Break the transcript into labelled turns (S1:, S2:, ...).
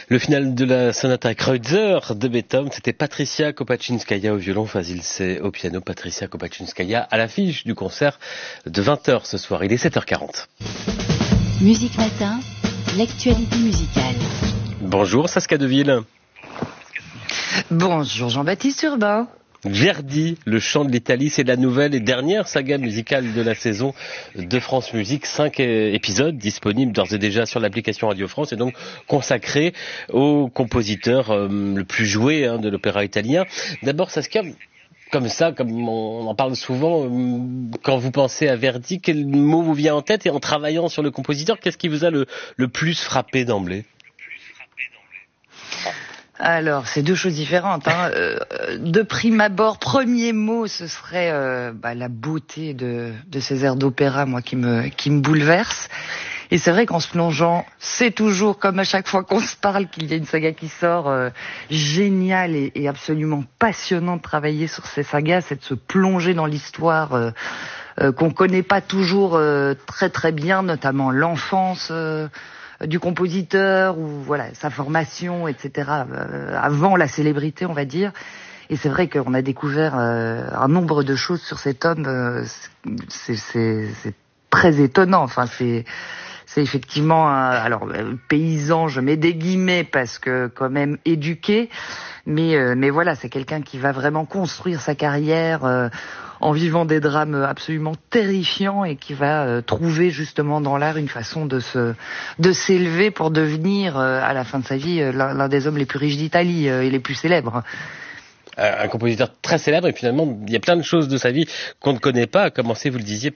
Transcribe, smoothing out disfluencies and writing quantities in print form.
S1: Le final de la sonate Kreutzer de Beethoven, c'était Patricia Kopaczynskaja au violon, Fazil Say au piano. Patricia Kopaczynskaja à l'affiche du concert de 20h ce soir. Il est 7h40.
S2: Musique Matin, l'actualité musicale.
S1: Bonjour Saskia Deville.
S3: Bonjour Jean-Baptiste Urbain.
S1: Verdi, le chant de l'Italie, c'est la nouvelle et dernière saga musicale de la saison de France Musique. 5 épisodes disponibles d'ores et déjà sur l'application Radio France et donc consacrés au compositeur le plus joué de l'opéra italien. D'abord Saskia, comme on en parle souvent, quand vous pensez à Verdi, quel mot vous vient en tête? Et en travaillant sur le compositeur, qu'est-ce qui vous a le plus frappé d'emblée?
S3: Alors, c'est deux choses différentes. De prime abord, premier mot, ce serait la beauté de ces airs d'opéra, moi, qui me bouleverse. Et c'est vrai qu'en se plongeant, c'est toujours comme à chaque fois qu'on se parle qu'il y a une saga qui sort, géniale et absolument passionnant de travailler sur ces sagas, c'est de se plonger dans l'histoire qu'on connaît pas toujours très très bien, notamment l'enfance du compositeur ou voilà sa formation, etc. Avant la célébrité, on va dire. Et c'est vrai qu'on a découvert un nombre de choses sur cet homme. C'est très étonnant. Enfin, c'est effectivement paysan. Je mets des guillemets parce que quand même éduqué. Mais voilà, c'est quelqu'un qui va vraiment construire sa carrière en vivant des drames absolument terrifiants et qui va trouver justement dans l'art une façon de s'élever pour devenir à la fin de sa vie l'un des hommes les plus riches d'Italie et les plus célèbres.
S1: Un compositeur très célèbre et finalement il y a plein de choses de sa vie qu'on ne connaît pas, à commencer, vous le disiez,